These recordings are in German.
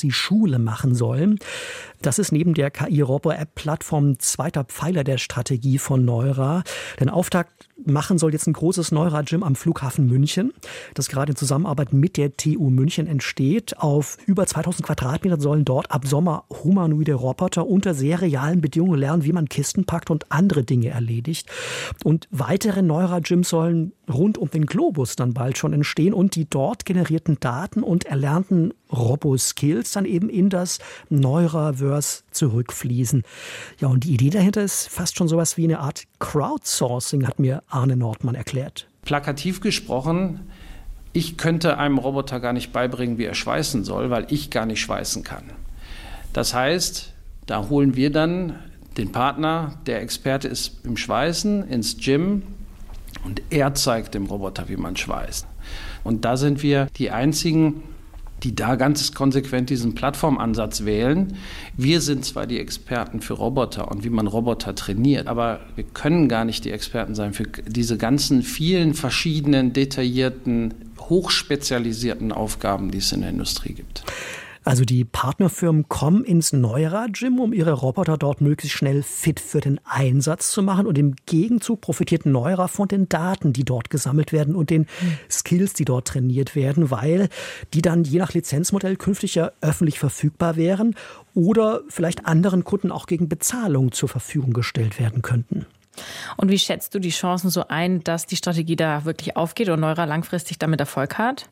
sie Schule machen sollen. Das ist neben der KI-Robo-App-Plattform zweiter Pfeiler der Strategie von Neura. Den Auftakt machen soll jetzt ein großes Neura-Gym am Flughafen München, das gerade in Zusammenarbeit mit der TU München entsteht. Auf über 2000 Quadratmetern sollen dort ab Sommer humanoide Roboter unter sehr realen Bedingungen lernen, wie man Kisten packt und andere Dinge erledigt. Und weitere Neura-Gyms sollen rund um den Globus dann bald schon entstehen und die dort generierten Daten und erlernten Robo-Skills dann eben in das Neuraverse zurückfließen. Ja, und die Idee dahinter ist fast schon sowas wie eine Art Crowdsourcing, hat mir Arne Nordmann erklärt. Plakativ gesprochen, ich könnte einem Roboter gar nicht beibringen, wie er schweißen soll, weil ich gar nicht schweißen kann. Das heißt, da holen wir dann den Partner, der Experte ist im Schweißen, ins Gym und er zeigt dem Roboter, wie man schweißt. Und da sind wir die Einzigen, die da ganz konsequent diesen Plattformansatz wählen. Wir sind zwar die Experten für Roboter und wie man Roboter trainiert, aber wir können gar nicht die Experten sein für diese ganzen vielen verschiedenen, detaillierten, hochspezialisierten Aufgaben, die es in der Industrie gibt. Also die Partnerfirmen kommen ins Neura-Gym, um ihre Roboter dort möglichst schnell fit für den Einsatz zu machen. Und im Gegenzug profitiert Neura von den Daten, die dort gesammelt werden und den Skills, die dort trainiert werden, weil die dann je nach Lizenzmodell künftig ja öffentlich verfügbar wären oder vielleicht anderen Kunden auch gegen Bezahlung zur Verfügung gestellt werden könnten. Und wie schätzt du die Chancen so ein, dass die Strategie da wirklich aufgeht und Neura langfristig damit Erfolg hat?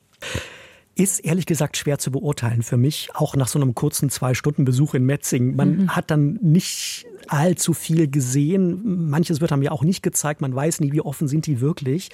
Ist ehrlich gesagt schwer zu beurteilen für mich, auch nach so einem kurzen 2-Stunden-Besuch in Metzingen. Man hat dann nicht allzu viel gesehen. Manches wird einem ja auch nicht gezeigt. Man weiß nie, wie offen sind die wirklich.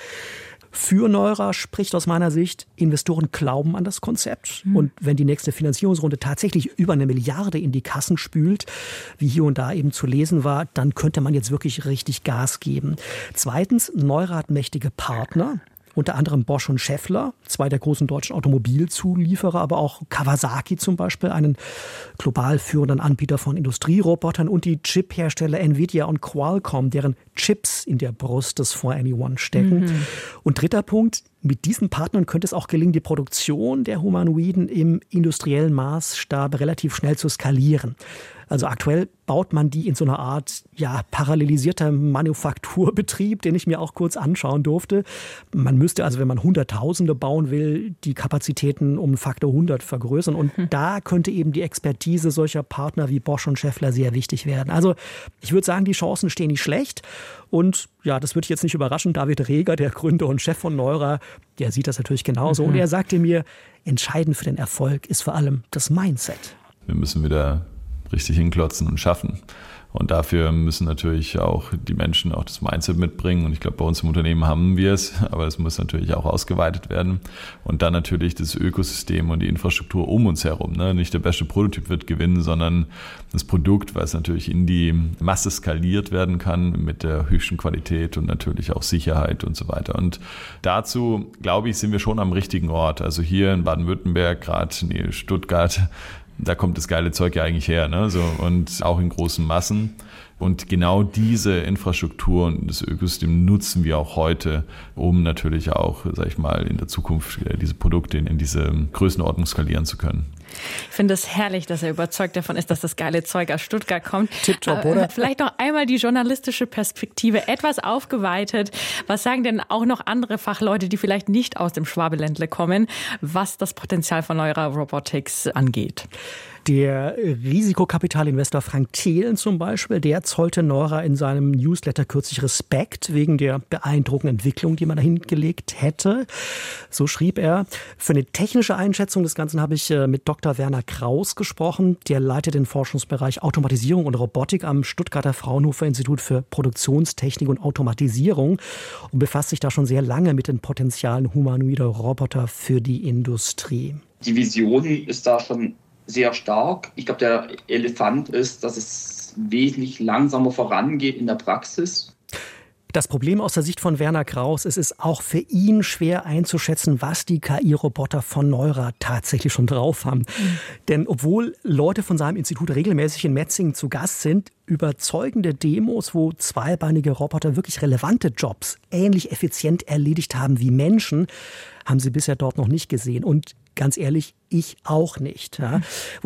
Für Neura spricht aus meiner Sicht, Investoren glauben an das Konzept. Und wenn die nächste Finanzierungsrunde tatsächlich über 1 Milliarde in die Kassen spült, wie hier und da eben zu lesen war, dann könnte man jetzt wirklich richtig Gas geben. Zweitens, Neura hat mächtige Partner. Unter anderem Bosch und Schaeffler, 2 der großen deutschen Automobilzulieferer, aber auch Kawasaki zum Beispiel, einen global führenden Anbieter von Industrierobotern und die Chip-Hersteller Nvidia und Qualcomm, deren Chips in der Brust des For Anyone stecken. Und dritter Punkt, mit diesen Partnern könnte es auch gelingen, die Produktion der Humanoiden im industriellen Maßstab relativ schnell zu skalieren. Also aktuell baut man die in so einer Art parallelisierter Manufakturbetrieb, den ich mir auch kurz anschauen durfte. Man müsste also, wenn man Hunderttausende bauen will, die Kapazitäten um Faktor 100 vergrößern. Und da könnte eben die Expertise solcher Partner wie Bosch und Schaeffler sehr wichtig werden. Also ich würde sagen, die Chancen stehen nicht schlecht. Und ja, das würde ich jetzt nicht überraschen. David Reger, der Gründer und Chef von Neura, der sieht das natürlich genauso. Und er sagte mir, entscheidend für den Erfolg ist vor allem das Mindset. Wir müssen wieder richtig hinklotzen und schaffen. Und dafür müssen natürlich auch die Menschen auch das Mindset mitbringen. Und ich glaube, bei uns im Unternehmen haben wir es, aber es muss natürlich auch ausgeweitet werden. Und dann natürlich das Ökosystem und die Infrastruktur um uns herum. Ne? Nicht der beste Prototyp wird gewinnen, sondern das Produkt, was natürlich in die Masse skaliert werden kann mit der höchsten Qualität und natürlich auch Sicherheit und so weiter. Und dazu, glaube ich, sind wir schon am richtigen Ort. Also hier in Baden-Württemberg, gerade Stuttgart, da kommt das geile Zeug ja eigentlich her, ne? So, und auch in großen Massen. Und genau diese Infrastruktur und das Ökosystem nutzen wir auch heute, um natürlich auch, sag ich mal, in der Zukunft diese Produkte in diese Größenordnung skalieren zu können. Ich finde es herrlich, dass er überzeugt davon ist, dass das geile Zeug aus Stuttgart kommt. Tipptopp, oder? Vielleicht noch einmal die journalistische Perspektive etwas aufgeweitet. Was sagen denn auch noch andere Fachleute, die vielleicht nicht aus dem Schwabeländle kommen, was das Potenzial von Neura Robotics angeht? Der Risikokapitalinvestor Frank Thelen zum Beispiel, der zollte Neura in seinem Newsletter kürzlich Respekt wegen der beeindruckenden Entwicklung, die man da hingelegt hätte. So schrieb er, für eine technische Einschätzung des Ganzen habe ich mit Dr. Werner Kraus gesprochen. Der leitet den Forschungsbereich Automatisierung und Robotik am Stuttgarter Fraunhofer Institut für Produktionstechnik und Automatisierung und befasst sich da schon sehr lange mit den Potenzialen humanoider Roboter für die Industrie. Die Vision ist da schon sehr stark. Ich glaube, der Elefant ist, dass es wesentlich langsamer vorangeht in der Praxis. Das Problem aus der Sicht von Werner Kraus, es ist auch für ihn schwer einzuschätzen, was die KI-Roboter von Neura tatsächlich schon drauf haben. Denn obwohl Leute von seinem Institut regelmäßig in Metzingen zu Gast sind, überzeugende Demos, wo zweibeinige Roboter wirklich relevante Jobs ähnlich effizient erledigt haben wie Menschen, haben sie bisher dort noch nicht gesehen. Und ganz ehrlich, ich auch nicht. Ja.